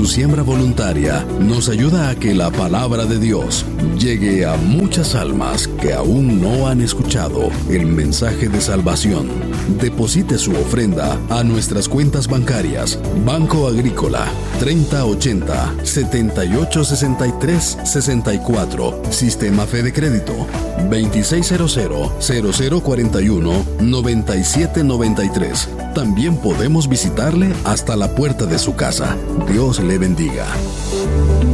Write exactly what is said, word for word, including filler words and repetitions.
su siembra voluntaria nos ayuda a que la palabra de Dios llegue a muchas almas que aún no han escuchado el mensaje de salvación. Deposite su ofrenda a nuestras cuentas bancarias: Banco Agrícola treinta ochenta, setenta y ocho sesenta y tres sesenta y cuatro, Sistema Fede Crédito veintiséis cero cero, cero cero cuarenta y uno, noventa y siete noventa y tres. También podemos visitarle hasta la puerta de su casa. Dios le bendiga.